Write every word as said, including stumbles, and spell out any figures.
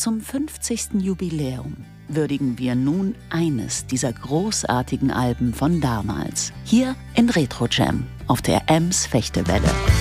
Zum fünfzigsten Jubiläum würdigen wir nun eines dieser großartigen Alben von damals. Hier in Retro Jam auf der Ems Fechtewelle.